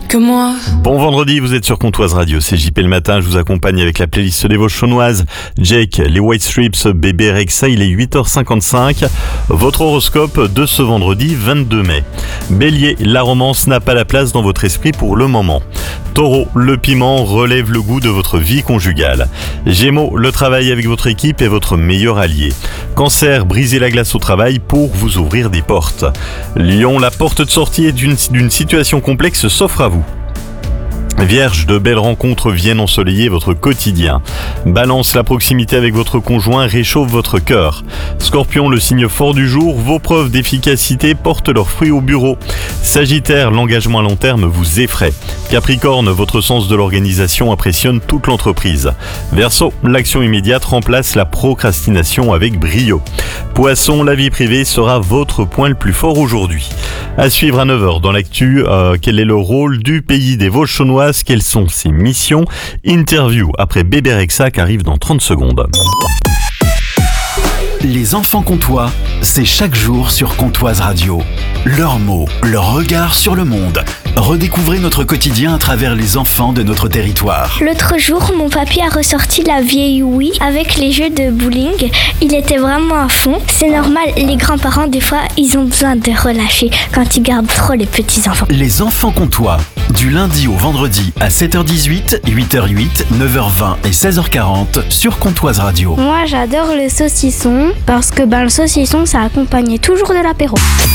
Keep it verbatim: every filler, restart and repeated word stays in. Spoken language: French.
que moi. Bon vendredi, vous êtes sur Comtoise Radio, c'est J P le matin, je vous accompagne avec la playlist des Vosges chaunoises. Jake, les White Stripes, Bébé Rexha, il est huit heures cinquante-cinq. Votre horoscope de ce vendredi vingt-deux mai. Bélier, la romance n'a pas la place dans votre esprit pour le moment. Taureau, le piment relève le goût de votre vie conjugale. Gémeaux, le travail avec votre équipe est votre meilleur allié. Cancer, brisez la glace au travail pour vous ouvrir des portes. Lion, la porte de sortie d'une, d'une situation complexe s'offre à vous. Vierge, de belles rencontres viennent ensoleiller votre quotidien. Balance, la proximité avec votre conjoint réchauffe votre cœur. Scorpion, le signe fort du jour, vos preuves d'efficacité portent leurs fruits au bureau. Sagittaire, l'engagement à long terme vous effraie. Capricorne, votre sens de l'organisation impressionne toute l'entreprise. Verseau, l'action immédiate remplace la procrastination avec brio. Poisson, la vie privée sera votre point le plus fort aujourd'hui. À suivre à neuf heures dans l'actu, euh, quel est le rôle du pays des Vosges chaunoises? Quelles sont ses missions? Interview après Bébé Rexha qui arrive dans trente secondes. Les enfants comtois, c'est chaque jour sur Comtoise Radio. Leurs mots, leur regard sur le monde. Redécouvrez notre quotidien à travers les enfants de notre territoire. L'autre jour, mon papy a ressorti la vieille Wii avec les jeux de bowling. Il était vraiment à fond. C'est normal, les grands-parents, des fois, ils ont besoin de relâcher quand ils gardent trop les petits-enfants. Les enfants comtois, du lundi au vendredi à sept heures dix-huit, huit heures huit, neuf heures vingt et seize heures quarante sur Comtoise Radio. Moi, j'adore le saucisson parce que ben, le saucisson, ça accompagnait toujours de l'apéro.